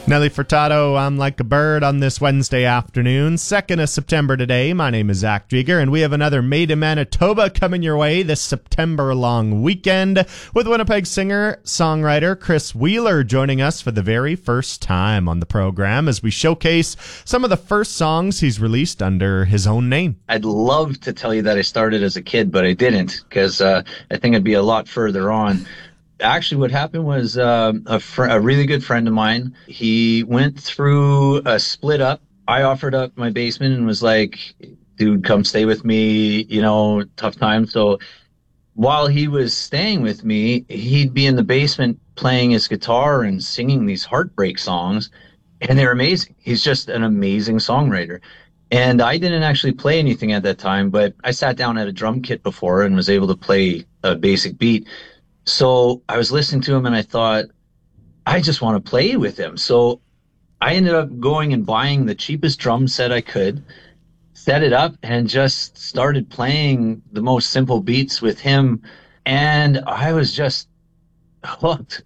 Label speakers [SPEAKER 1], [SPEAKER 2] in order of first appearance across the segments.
[SPEAKER 1] Nelly Furtado, I'm Like a Bird on this Wednesday afternoon, 2nd of September today. My name is Zach Drieger, and we have another Made in Manitoba coming your way this September-long weekend with Winnipeg singer-songwriter Chris Wheeler joining us for the very first time on the program as we showcase some of the first songs he's released under his own name.
[SPEAKER 2] I'd love to tell you that I started as a kid, but I didn't, because I think I'd be a lot further on. Actually, what happened was a really good friend of mine, he went through a split up. I offered up my basement and was like, dude, come stay with me, tough time. So while he was staying with me, he'd be in the basement playing his guitar and singing these heartbreak songs, and they're amazing. He's just an amazing songwriter. And I didn't actually play anything at that time, but I sat down at a drum kit before and was able to play a basic beat. So I was listening to him and I thought, I just want to play with him. So I ended up going and buying the cheapest drum set I could, set it up, and just started playing the most simple beats with him. And I was just hooked.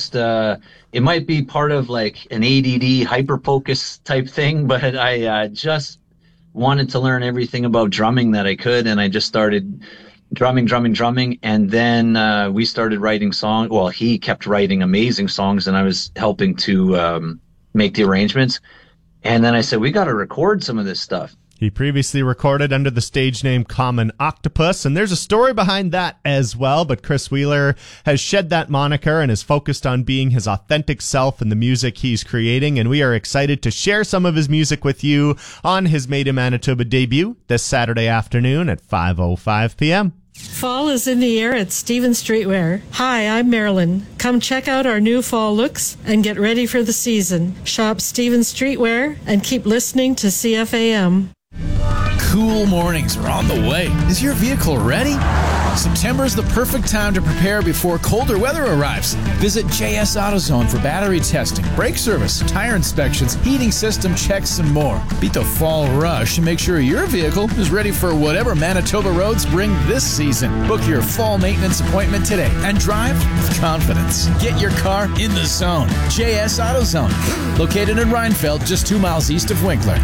[SPEAKER 2] It might be part of like an ADD hyper-focus type thing, but I just wanted to learn everything about drumming that I could. And I just started drumming, and then we started writing songs. Well, he kept writing amazing songs, and I was helping to make the arrangements. And then I said, we got to record some of this stuff.
[SPEAKER 1] He previously recorded under the stage name Common Octopus, and there's a story behind that as well, but Chris Wheeler has shed that moniker and is focused on being his authentic self in the music he's creating, and we are excited to share some of his music with you on his Made in Manitoba debut this Saturday afternoon at 5:05 p.m.
[SPEAKER 3] Fall is in the air at Stephen Streetwear. Hi, I'm Marilyn. Come check out our new fall looks and get ready for the season. Shop Stephen Streetwear and keep listening to CFAM.
[SPEAKER 4] Cool mornings are on the way. Is your vehicle ready? September is the perfect time to prepare before colder weather arrives. Visit JS AutoZone for battery testing, brake service, tire inspections, heating system checks, and more. Beat the fall rush and make sure your vehicle is ready for whatever Manitoba roads bring this season. Book your fall maintenance appointment today and drive with confidence. Get your car in the zone. JS AutoZone, located in Rhinefeld, just 2 miles east of Winkler.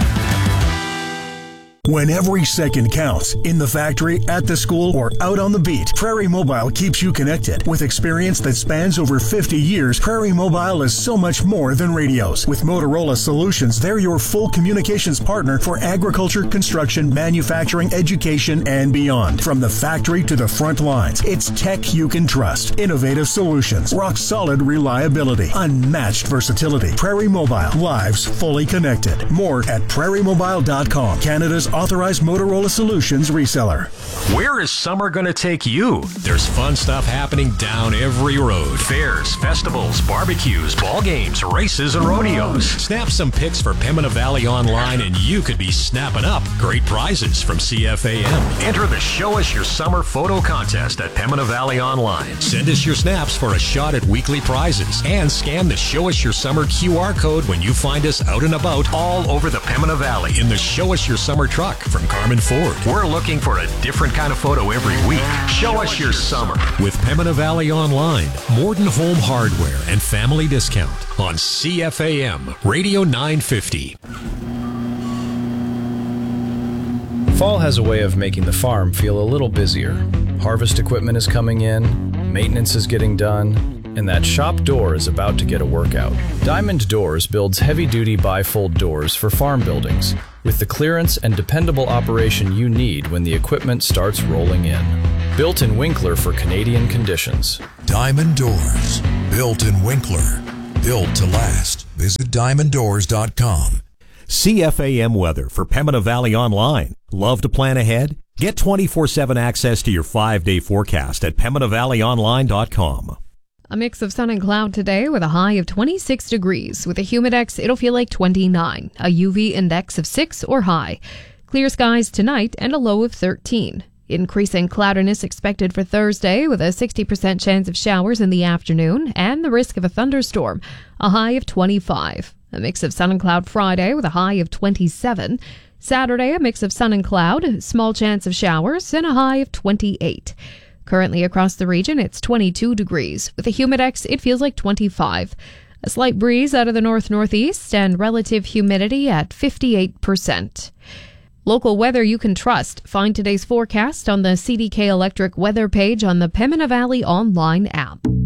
[SPEAKER 5] When every second counts, in the factory, at the school, or out on the beat, Prairie Mobile keeps you connected. With experience that spans over 50 years, Prairie Mobile is so much more than radios. With Motorola Solutions, they're your full communications partner for agriculture, construction, manufacturing, education, and beyond. From the factory to the front lines, it's tech you can trust. Innovative solutions, rock-solid reliability, unmatched versatility. Prairie Mobile, lives fully connected. More at prairiemobile.com, Canada's authorized Motorola Solutions reseller.
[SPEAKER 6] Where is summer going to take you? There's fun stuff happening down every road. Fairs, festivals, barbecues, ball games, races, and rodeos. Snap some pics for Pembina Valley Online and you could be snapping up great prizes from CFAM. Enter the Show Us Your Summer photo contest at Pembina Valley Online. Send us your snaps for a shot at weekly prizes and scan the Show Us Your Summer QR code when you find us out and about all over the Pembina Valley in the Show Us Your Summer truck from Carmen Ford. We're looking for a different kind of photo every week. Show us your summer. With Pembina Valley Online, Morden Home Hardware and Family Discount on CFAM Radio 950.
[SPEAKER 7] Fall has a way of making the farm feel a little busier. Harvest equipment is coming in, maintenance is getting done, and that shop door is about to get a workout. Diamond Doors builds heavy-duty bifold doors for farm buildings with the clearance and dependable operation you need when the equipment starts rolling in. Built in Winkler for Canadian conditions.
[SPEAKER 8] Diamond Doors. Built in Winkler. Built to last. Visit diamonddoors.com.
[SPEAKER 9] CFAM weather for Pembina Valley Online. Love to plan ahead? Get 24/7 access to your 5-day forecast at pembinavalleyonline.com.
[SPEAKER 10] A mix of sun and cloud today with a high of 26 degrees. With a humidex, it'll feel like 29. A UV index of 6 or high. Clear skies tonight and a low of 13. Increasing cloudiness expected for Thursday with a 60% chance of showers in the afternoon and the risk of a thunderstorm. A high of 25. A mix of sun and cloud Friday with a high of 27. Saturday, a mix of sun and cloud, small chance of showers, and a high of 28. Currently across the region, it's 22 degrees. With a humidex, it feels like 25. A slight breeze out of the north-northeast and relative humidity at 58%. Local weather you can trust. Find today's forecast on the CDK Electric weather page on the Pembina Valley online app.